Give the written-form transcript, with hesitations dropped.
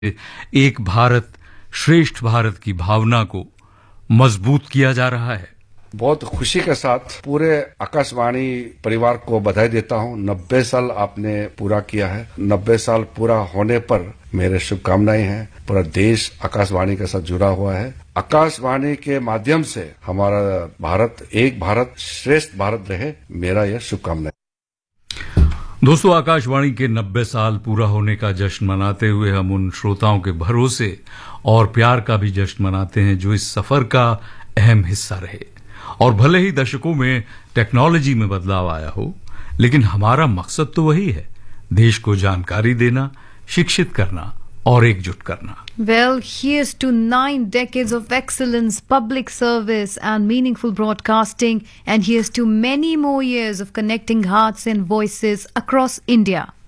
एक भारत श्रेष्ठ भारत की भावना को मजबूत किया जा रहा है। बहुत खुशी के साथ पूरे आकाशवाणी परिवार को बधाई देता हूं। 90 साल आपने पूरा किया है। 90 साल पूरा होने पर मेरे शुभकामनाएं हैं। पूरा देश आकाशवाणी के साथ जुड़ा हुआ है। आकाशवाणी के माध्यम से हमारा भारत एक भारत श्रेष्ठ भारत रहे, मेरा यह शुभकामनाएं। दोस्तों, आकाशवाणी के 90 साल पूरा होने का जश्न मनाते हुए हम उन श्रोताओं के भरोसे और प्यार का भी जश्न मनाते हैं जो इस सफर का अहम हिस्सा रहे। और भले ही दशकों में टेक्नोलॉजी में बदलाव आया हो, लेकिन हमारा मकसद तो वही है, देश को जानकारी देना, शिक्षित करना और एकजुट करना। Well, here's to 9 decades of excellence, public service and meaningful broadcasting, and here's to many more years of connecting hearts and voices across India.